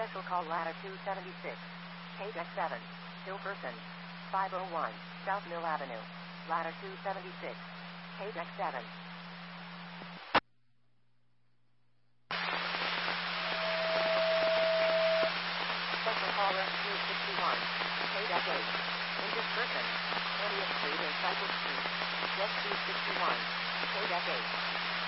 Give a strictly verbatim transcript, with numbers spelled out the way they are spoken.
Special call ladder two seventy-six. Page X seven. Still person. five oh one. South Mill Avenue. Ladder two seventy-six. Page X seven. Special caller two sixty-one. Page X eight. Injured person. twentieth Street and Cypress Street. Jet two sixty-one. Page X eight.